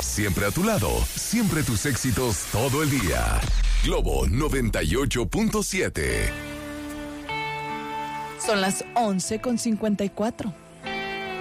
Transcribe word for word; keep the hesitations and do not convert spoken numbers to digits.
Siempre a tu lado, siempre tus éxitos todo el día. Globo noventa y ocho punto siete. Son las once con cincuenta y cuatro.